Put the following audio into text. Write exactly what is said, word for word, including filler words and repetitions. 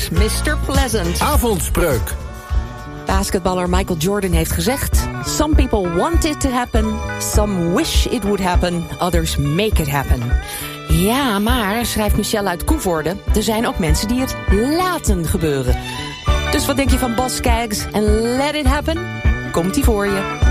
mister Pleasant. Avondspreuk. Basketballer Michael Jordan heeft gezegd: Some people want it to happen, some wish it would happen, others make it happen. Ja, maar, schrijft Michelle uit Koevoorde, er zijn ook mensen die het laten gebeuren. Dus wat denk je van Boz Scaggs en Let It Happen? Komt-ie voor je.